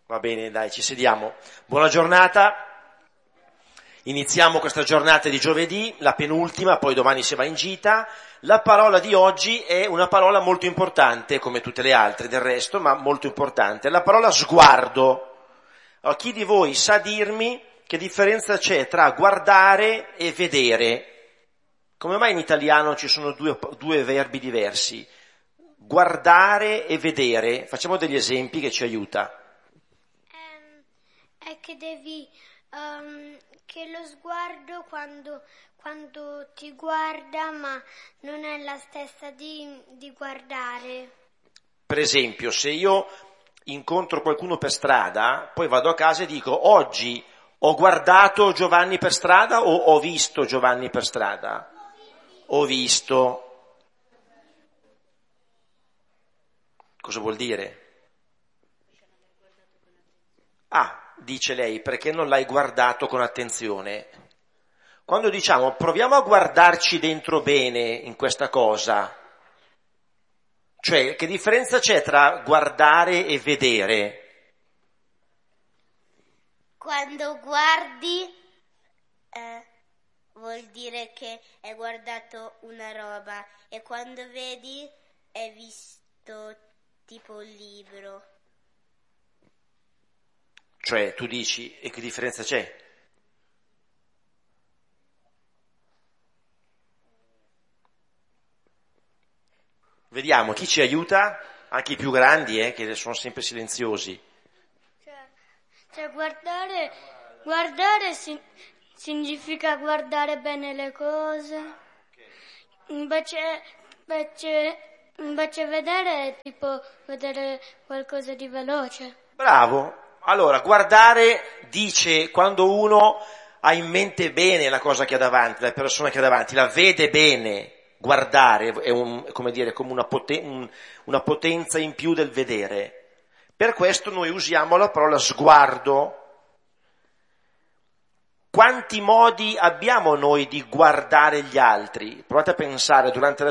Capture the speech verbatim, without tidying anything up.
Va bene, dai, ci sediamo. Buona giornata. Iniziamo questa giornata di giovedì, la penultima, poi domani si va in gita. La parola di oggi è una parola molto importante, come tutte le altre del resto, ma molto importante. La parola sguardo. Allora, chi di voi sa dirmi che differenza c'è tra guardare e vedere? Come mai in italiano ci sono due, due verbi diversi? Guardare e vedere. Facciamo degli esempi che ci aiuta. Um, è che devi... Um, che lo sguardo quando, quando ti guarda ma non è la stessa di, di guardare. Per esempio, se io incontro qualcuno per strada, poi vado a casa e dico oggi ho guardato Giovanni per strada o ho visto Giovanni per strada? Ho visto. Cosa vuol dire? Ah, dice lei, perché non l'hai guardato con attenzione. Quando diciamo proviamo a guardarci dentro bene in questa cosa, cioè che differenza c'è tra guardare e vedere? Quando guardi eh, vuol dire che hai guardato una roba e quando vedi hai visto tipo un libro. Cioè, tu dici, e che differenza c'è? Vediamo, chi ci aiuta? Anche i più grandi, eh, che sono sempre silenziosi. Cioè, cioè guardare, guardare si, significa guardare bene le cose, invece, invece, invece vedere è tipo vedere qualcosa di veloce. Bravo! Allora, guardare dice quando uno ha in mente bene la cosa che ha davanti, la persona che ha davanti, la vede bene. Guardare è un, come dire, come una, poten- un, una potenza in più del vedere. Per questo noi usiamo la parola sguardo. Quanti modi abbiamo noi di guardare gli altri? Provate a pensare durante la